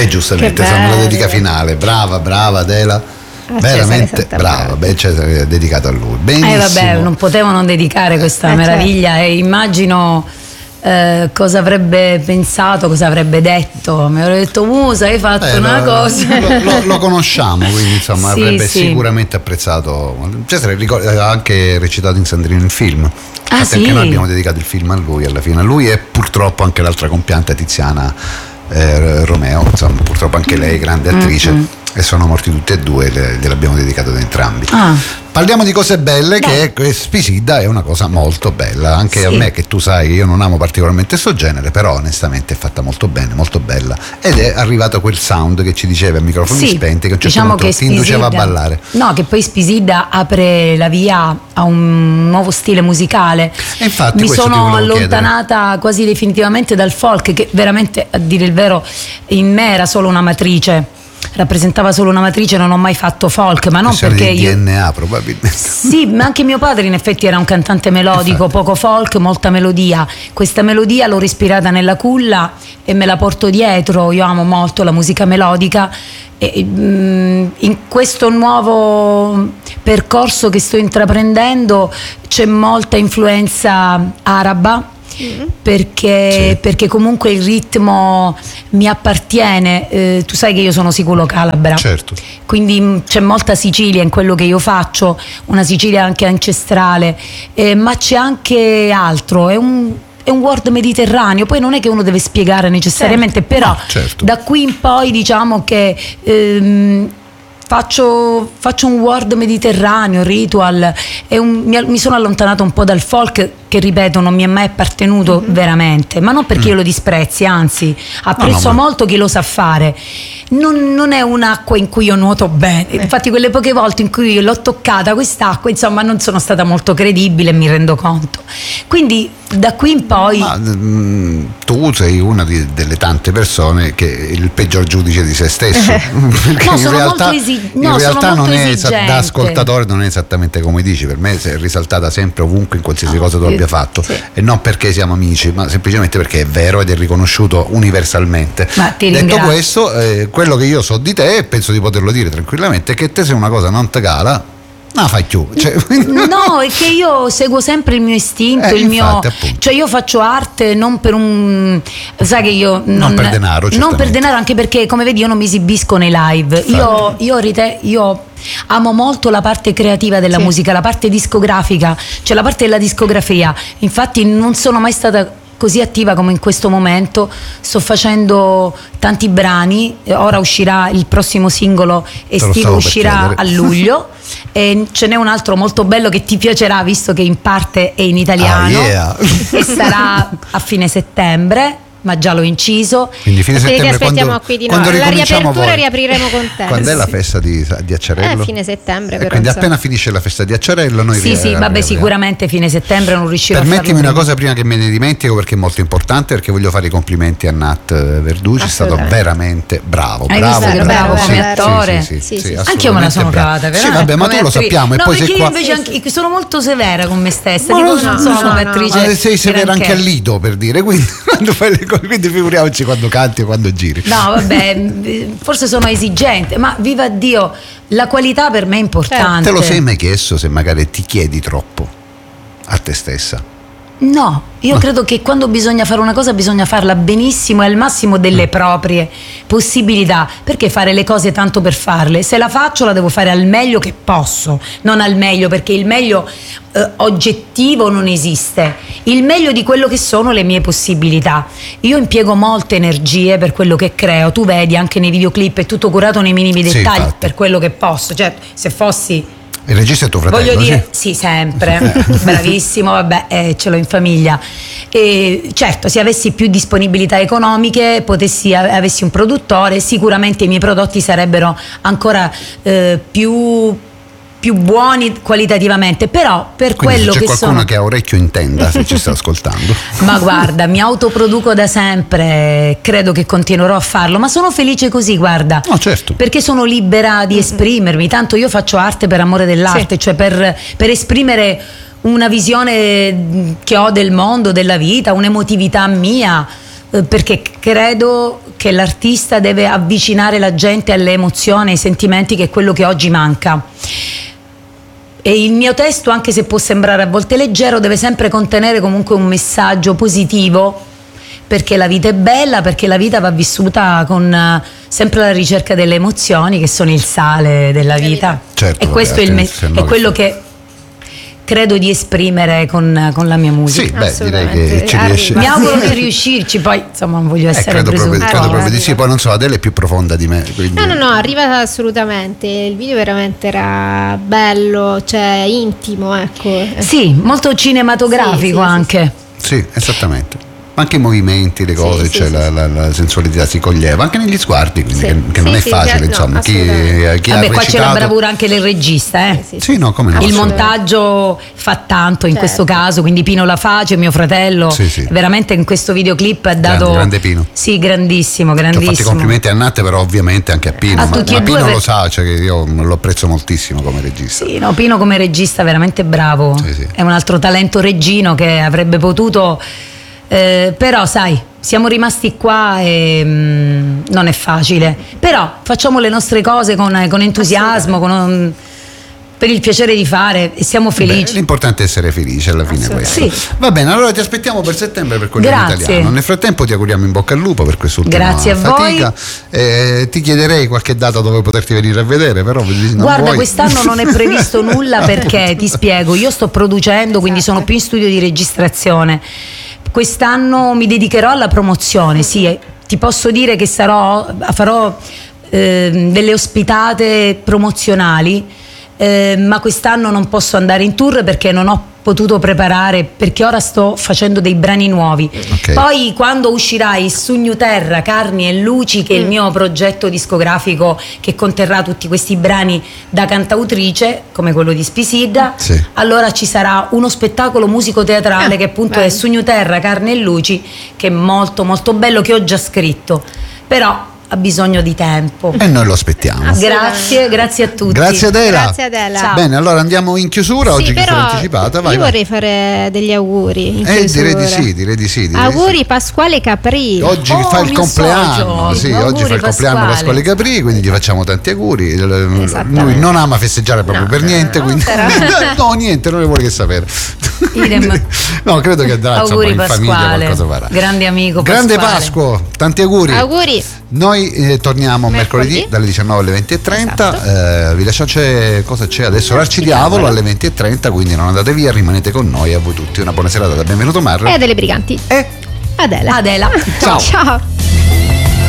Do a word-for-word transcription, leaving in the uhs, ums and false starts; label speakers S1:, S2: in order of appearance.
S1: E giustamente, sono la dedica finale. Brava, brava Adela. Veramente brava, beh, Cesare è dedicato a lui. Benissimo.
S2: Eh vabbè, non potevo non dedicare questa
S3: eh,
S2: meraviglia certo. E immagino eh, cosa avrebbe pensato, cosa avrebbe detto. Mi avrebbe detto Musa, hai fatto eh, una
S1: lo,
S2: cosa.
S1: Lo, lo, lo conosciamo, quindi insomma
S2: sì,
S1: avrebbe
S2: sì.
S1: sicuramente apprezzato. Cesare ha anche recitato in Sandrino il film.
S2: Ah,
S1: Infatti
S2: sì?
S1: anche noi abbiamo dedicato il film a lui alla fine. A lui e purtroppo anche l'altra compianta Tiziana eh, Romeo, insomma, purtroppo anche lei, grande attrice. Mm-hmm. E sono morti tutti e due, le, gliel'abbiamo dedicato da entrambi.
S2: Ah.
S1: Parliamo di cose belle. Beh. Che Spisida è una cosa molto bella, anche sì. A me, che tu sai, io non amo particolarmente questo genere, però onestamente è fatta molto bene, molto bella, ed è arrivato quel sound che ci diceva a microfoni sì, spenti, che a un certo
S2: diciamo
S1: punto
S2: che
S1: ti induceva a ballare.
S2: No, che poi Spisida apre la via a un nuovo stile musicale.
S1: E infatti
S2: mi sono allontanata
S1: chiedere.
S2: quasi definitivamente dal folk, che veramente, a dire il vero, in me era solo una matrice. Rappresentava solo una matrice, non ho mai fatto folk, ma non perché
S1: di
S2: io
S1: D N A probabilmente.
S2: Sì, ma anche mio padre in effetti era un cantante melodico,
S1: Infatti.
S2: Poco folk, molta melodia. Questa melodia l'ho respirata nella culla e me la porto dietro. Io amo molto la musica melodica e mm, in questo nuovo percorso che sto intraprendendo c'è molta influenza araba. Mm-hmm. Perché, sì. perché comunque il ritmo mi appartiene, eh, tu sai che io sono siculo-calabra,
S1: certo.
S2: Quindi mh, c'è molta Sicilia in quello che io faccio, una Sicilia anche ancestrale, eh, ma c'è anche altro, è un è un world mediterraneo, poi non è che uno deve spiegare necessariamente, certo. Però
S1: no, certo.
S2: Da qui in poi diciamo che ehm, Faccio, faccio un world mediterraneo, ritual, e un, mi, mi sono allontanato un po' dal folk che, ripeto, non mi è mai appartenuto mm-hmm. veramente, ma non perché mm. io lo disprezzi, anzi apprezzo no, no, molto chi lo sa fare. Non, non è un'acqua in cui io nuoto bene, eh. Infatti quelle poche volte in cui l'ho toccata quest'acqua, insomma, non sono stata molto credibile, mi rendo conto. Quindi da qui in poi
S1: ma, mh, tu sei una di, delle tante persone che è il peggior giudice di se stesso. Perché
S2: no,
S1: in
S2: sono
S1: realtà,
S2: molto esig-
S1: in
S2: no,
S1: realtà
S2: sono
S1: non
S2: molto
S1: è
S2: esigente.
S1: Da ascoltatore non è esattamente come dici, per me sei risaltata sempre ovunque in qualsiasi
S2: no,
S1: cosa tu
S2: io,
S1: abbia fatto,
S2: sì.
S1: E non perché siamo amici, ma semplicemente perché è vero ed è riconosciuto universalmente.
S2: Ma ti
S1: detto
S2: ringrazio.
S1: questo, eh, quello che io so di te, e penso di poterlo dire tranquillamente, è che te sei una cosa non te gala. No, fai più. Cioè,
S2: no, è che io seguo sempre il mio istinto,
S1: eh,
S2: il mio,
S1: infatti,
S2: cioè io faccio arte non per un, sai che io non,
S1: non per denaro,
S2: non per denaro, anche perché come vedi io non mi esibisco nei live. Infatti. Io io, rite, io amo molto la parte creativa della sì. musica, la parte discografica, cioè la parte della discografia. Infatti non sono mai stata così attiva come in questo momento, sto facendo tanti brani, ora uscirà il prossimo singolo estivo, uscirà a luglio e ce n'è un altro molto bello che ti piacerà visto che in parte è in italiano,
S1: ah, yeah.
S2: E sarà a fine settembre, ma già l'ho inciso.
S1: Quindi fine
S3: quindi
S1: settembre,
S3: ti aspettiamo
S1: quando,
S3: qui di
S1: quando
S3: no. La riapertura
S1: voi.
S3: riapriremo con te.
S1: Quando
S3: sì.
S1: è la festa di, di Acciarello?
S3: Eh, fine settembre. Però,
S1: quindi
S3: insomma.
S1: appena finisce la festa di Acciarello noi
S2: sì sì vabbè sicuramente fine settembre non riuscirò
S1: permettimi
S2: a farlo
S1: una cosa prima che me ne dimentico, perché è molto importante, perché voglio fare i complimenti a Nat Verducci, è stato veramente bravo.
S2: Hai
S1: bravo,
S2: visto che bravo
S1: sì,
S2: come
S1: sì,
S2: attore?
S1: sì, sì,
S2: sì,
S1: sì,
S2: anche io me la sono cavata, però.
S1: Sì, vabbè, ma tu lo sappiamo.
S2: No,
S1: e poi
S2: perché
S1: sei
S2: io
S1: qua...
S2: invece anche, sono molto severa con me stessa,
S1: ma
S2: tipo,
S1: no,
S2: non sono
S3: no,
S2: come
S3: no,
S2: attrice.
S1: Ma sei severa
S2: granché.
S1: anche al lido, per dire, quindi, quando fai le cose, quindi figuriamoci quando canti o quando giri.
S2: No, vabbè, forse sono esigente, ma viva Dio, la qualità per me è importante.
S1: Te lo sei mai chiesto se magari ti chiedi troppo a te stessa?
S2: No, io credo che quando bisogna fare una cosa bisogna farla benissimo e al massimo delle proprie possibilità, perché fare le cose tanto per farle? Se la faccio la devo fare al meglio che posso, non al meglio, perché il meglio eh, oggettivo non esiste, il meglio di quello che sono le mie possibilità. Io impiego molte energie per quello che creo, tu vedi anche nei videoclip è tutto curato nei minimi dettagli, sì, per quello che posso, cioè se fossi...
S1: Il regista è tuo fratello?
S2: Voglio dire,
S1: sì,
S2: sì sempre, bravissimo, vabbè, eh, ce l'ho in famiglia. E certo, se avessi più disponibilità economiche, potessi, avessi un produttore, sicuramente i miei prodotti sarebbero ancora eh, più... più buoni qualitativamente, però per
S1: quindi
S2: quello
S1: se c'è
S2: che
S1: qualcuno
S2: sono...
S1: che ha orecchio intenda se ci sta ascoltando.
S2: Ma guarda, mi autoproduco da sempre, credo che continuerò a farlo, ma sono felice così, guarda.
S1: No, certo.
S2: Perché sono libera di esprimermi, tanto io faccio arte per amore dell'arte, sì. Cioè per, per esprimere una visione che ho del mondo, della vita, un'emotività mia. eh, perché credo che l'artista deve avvicinare la gente alle emozioni, ai sentimenti, che è quello che oggi manca. E il mio testo, anche se può sembrare a volte leggero, deve sempre contenere comunque un messaggio positivo, perché la vita è bella, perché la vita va vissuta con uh, sempre la ricerca delle emozioni, che sono il sale della vita.
S1: Certo,
S2: e questo è, il me-
S1: se
S2: è
S1: no
S2: quello che credo di esprimere con, con la mia musica.
S1: Sì, beh, direi
S3: Assolutamente.
S1: che ci
S3: Arriva.
S1: riesce.
S2: Mi auguro di riuscirci, poi insomma non voglio
S1: Eh,
S2: essere
S1: credo proprio,
S2: presuntuosa.
S1: credo proprio di
S3: Arriva.
S1: sì. Poi non so, Adele è più profonda di me. Quindi...
S3: No, no, no, arriva assolutamente. Il video veramente era bello, cioè intimo, ecco.
S2: Sì, molto cinematografico
S3: Sì, sì, sì,
S2: anche.
S1: Sì, esattamente. Anche i movimenti, le cose,
S3: Sì,
S1: cioè
S3: sì,
S1: la,
S3: sì.
S1: la, la sensualità si coglieva anche negli sguardi, quindi
S3: Sì.
S1: che, che non
S3: Sì,
S1: è
S3: sì,
S1: facile,
S3: sì,
S1: insomma.
S3: no,
S1: chi,
S3: assolutamente.
S1: chi ha
S2: Vabbè, qua c'è
S1: recitato...
S2: la bravura anche del regista, eh.
S3: Sì, sì,
S1: Sì, no, come no.
S2: Il
S3: Assolutamente.
S2: montaggio fa tanto in
S3: Certo.
S2: questo caso, quindi Pino La Face, mio fratello,
S1: Sì, sì.
S2: veramente in questo videoclip ha dato
S1: Grande, grande Pino.
S2: Sì, grandissimo,
S1: Ti ho
S2: grandissimo.
S1: fatto i complimenti a Natte, però ovviamente anche a Pino.
S2: A
S1: ma
S2: tutti
S1: ma
S2: e due
S1: Pino
S2: per-
S1: lo sa, cioè che io lo apprezzo moltissimo come regista.
S2: Sì, no, Pino come regista veramente bravo.
S1: Sì, sì.
S2: È un altro talento reggino che avrebbe potuto eh, però sai, siamo rimasti qua e mm, non è facile. Però facciamo le nostre cose con, con entusiasmo, con, per il piacere di fare, e siamo felici.
S1: Beh, l'importante è essere felici alla fine questo.
S2: Sì.
S1: Va bene, allora ti aspettiamo per settembre per quello in
S2: Grazie.
S1: italiano. Nel frattempo ti auguriamo in bocca al lupo per quest'ultima
S2: Grazie a
S1: fatica. Eh, ti chiederei qualche data dove poterti venire a vedere, però non
S2: Guarda,
S1: vuoi.
S2: quest'anno non è previsto nulla perché ti spiego, io sto producendo, quindi sono più in studio di registrazione. Quest'anno mi dedicherò alla promozione, sì, ti posso dire che sarò, farò eh, delle ospitate promozionali, eh, ma quest'anno non posso andare in tour perché non ho potuto preparare, perché ora sto facendo dei brani nuovi.
S1: Ok.
S2: Poi quando uscirà il Sogno Terra, Carni e Luci, che è il mio progetto discografico che conterrà tutti questi brani da cantautrice, come quello di Spisida,
S1: Sì.
S2: allora ci sarà uno spettacolo musico-teatrale
S3: Ah,
S2: che appunto
S3: bello.
S2: è Sogno Terra, Carne e Luci, che è molto molto bello, che ho già scritto, però ha bisogno di tempo.
S1: E noi lo aspettiamo.
S2: Grazie, grazie a tutti.
S1: Grazie Adela.
S3: Grazie Adela.
S2: Ciao.
S1: Bene, allora andiamo in chiusura,
S3: Sì,
S1: oggi che
S3: però
S1: sarà anticipata. Vai,
S3: io
S1: vai.
S3: vorrei fare degli auguri in
S1: Eh, direi di
S3: chiusura.
S1: sì, direi di sì. direi di
S3: Auguri
S1: sì.
S3: Pasquale Capri.
S1: Oggi
S2: Oh,
S1: fa il
S2: mio
S1: compleanno,
S2: socio.
S1: sì,
S2: Auguri,
S1: oggi fa il compleanno
S2: Pasquale.
S1: Pasquale Capri, quindi gli facciamo tanti auguri. Il-
S3: Esattamente.
S1: Lui non ama festeggiare proprio
S3: No,
S1: per
S3: no,
S1: niente,
S3: no,
S1: quindi
S3: però-
S1: no, niente, non ne vuole che sapere.
S2: Idem.
S1: No, credo che andrà insomma,
S2: Auguri
S1: in famiglia
S2: Pasquale,
S1: qualcosa farà.
S2: grande amico
S1: Grande
S2: Pasquale.
S1: Pasqua, tanti auguri.
S3: Auguri.
S1: Noi eh, torniamo mercoledì,
S3: Mercoledì.
S1: dalle diciannove alle venti e trenta.
S3: Esatto.
S1: Eh, vi lascio c'è, cosa c'è adesso? L'Arcidiavolo alle venti e trenta, quindi non andate via, rimanete con noi. A voi tutti una buona serata da Benvenuto Marra.
S3: E Adele Briganti.
S1: E
S3: Adela.
S2: Adela.
S1: ciao.
S3: Ciao.